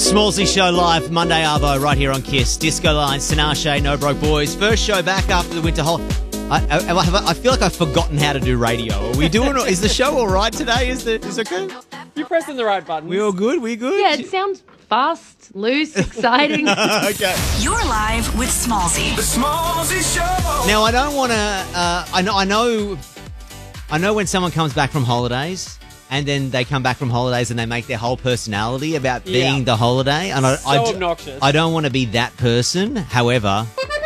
Smallsy Show live, Monday Arvo, right here on KISS. Disco Lines, Tinashe, No Broke Boys. First show back after the winter holiday. I feel like I've forgotten how to do radio. Are we doing? Is the show all right today? Is it okay? You're pressing the right button. We all good? We good? Yeah, it sounds fast, loose, exciting. Okay. You're live with Smallsy. The Smallsy Show. Now I don't want to. I know when someone comes back from holidays. And then they come back from holidays and they make their whole personality about being the holiday. And obnoxious. I don't want to be that person. However,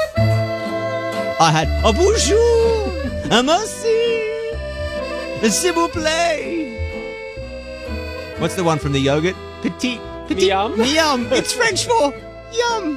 I had a bonjour, a merci, a s'il vous plaît. What's the one from the yogurt? Petit. Miam. Miam. It's French for yum.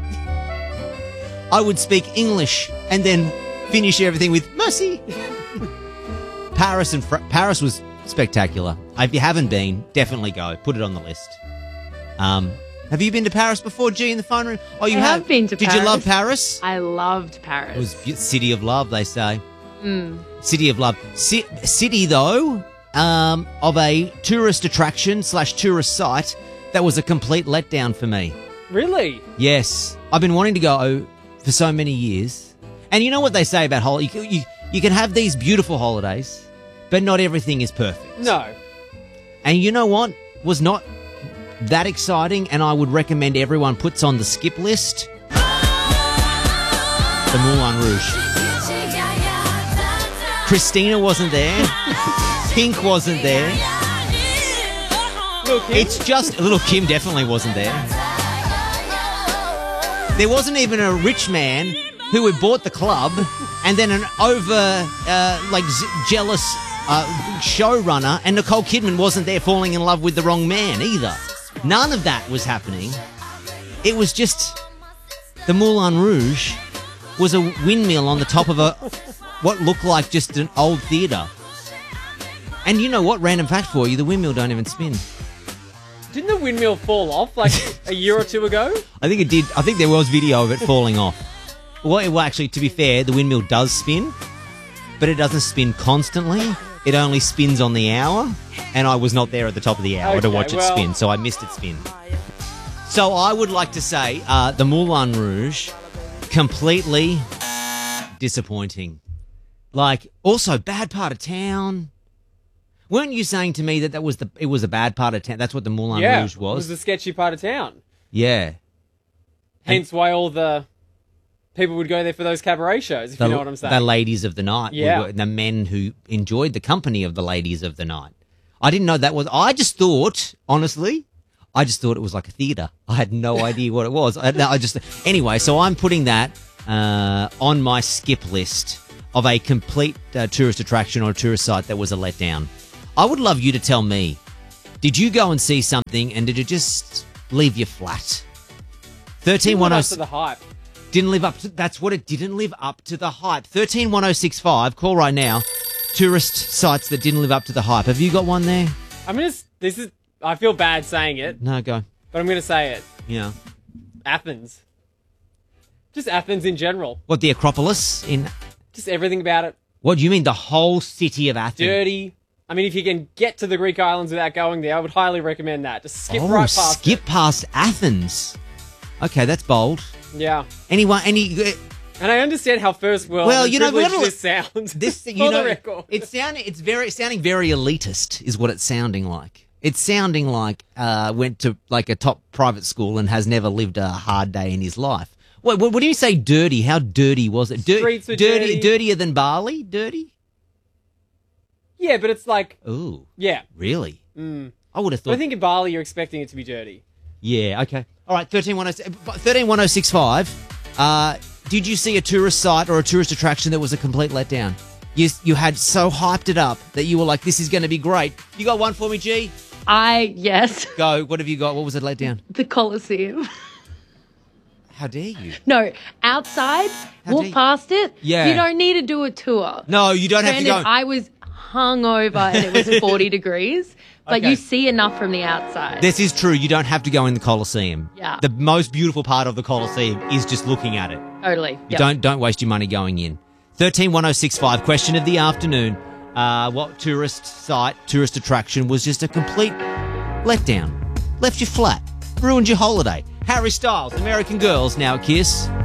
I would speak English and then finish everything with merci. Paris was spectacular. If you haven't been, definitely go. Put it on the list. Have you been to Paris before, G, in the phone room? Oh, you I have been to Paris. Did you love Paris? I loved Paris. It was city of love, they say. City of love. City, though, of a tourist attraction / tourist site that was a complete letdown for me. Really? Yes. I've been wanting to go for so many years. And you know what they say about holidays? You can have these beautiful holidays, but not everything is perfect. No. And you know what? Was not that exciting, and I would recommend everyone puts on the skip list the Moulin Rouge. Christina wasn't there. Pink wasn't there. Little Kim? It's just... Little Kim definitely wasn't there. There wasn't even a rich man who had bought the club and then an jealous showrunner, and Nicole Kidman wasn't there falling in love with the wrong man either. None of that was happening. It was just... The Moulin Rouge was a windmill on the top of what looked like just an old theatre. And you know what? Random fact for you, the windmill don't even spin. Didn't the windmill fall off like a year or two ago? I think it did. I think there was video of it falling off. Well, actually, to be fair, the windmill does spin, but it doesn't spin constantly. It only spins on the hour, and I was not there at the top of the hour to watch it spin, so I missed it spin. So I would like to say the Moulin Rouge, completely disappointing. Like, also, bad part of town. Weren't you saying to me that it was a bad part of town? That's what the Moulin Rouge was? It was the sketchy part of town. Yeah. Hence why all the people would go there for those cabaret shows, if you know what I'm saying. The ladies of the night. Yeah. The men who enjoyed the company of the ladies of the night. I didn't know that was... I just thought, honestly, it was like a theatre. I had no idea what it was. Anyway, so I'm putting that on my skip list of a complete tourist attraction or a tourist site that was a letdown. I would love you to tell me, did you go and see something and did it just leave you flat? 1310... to the hype. Didn't live up to... That's what it didn't live up to the hype. 131065, call right now. Tourist sites that didn't live up to the hype. Have you got one there? I feel bad saying it, No, go. but I'm going to say it. Yeah. Athens. Just Athens in general. What, the Acropolis in... Just everything about it. What do you mean, the whole city of Athens? Dirty. I mean, if you can get to the Greek islands without going there, I would highly recommend that. Just skip right past skip past Athens. Okay, that's bold. it. Yeah. And I understand how first world this sounds. This, you For know, the record. it's sounding very elitist, is what it's sounding like. It's sounding like went to like a top private school and has never lived a hard day in his life. What do you say? Dirty? How dirty was it? Streets were dirty. Dirtier than Bali? Dirty? Yeah, but it's like... Ooh. Yeah. Really? I would have thought... But I think in Bali you're expecting it to be dirty. Yeah, okay. All right, 131065. Did you see a tourist site or a tourist attraction that was a complete letdown? You had so hyped it up that you were like, this is going to be great. You got one for me, G? Yes. Go. What have you got? What was it letdown? The Colosseum. How dare you? No, outside, walk past it. Yeah. You don't need to do a tour. No, you don't have to go. I was hungover and it was 40 degrees, but Okay. you see enough from the outside. This is true. You don't have to go in the Colosseum. Yeah. The most beautiful part of the Colosseum is just looking at it. Totally. You Yep. don't waste your money going in. 131065, question of the afternoon. What tourist site, tourist attraction was just a complete letdown? Left you flat. ruined your holiday. Harry Styles, American Girls, now at Kiss.